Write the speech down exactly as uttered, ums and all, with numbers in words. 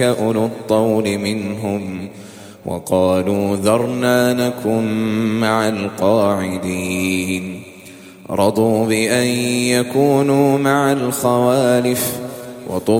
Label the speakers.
Speaker 1: أولو الطول منهم وقالوا ذرنا نكن مع القاعدين رضوا بأن يكونوا مع الخوالف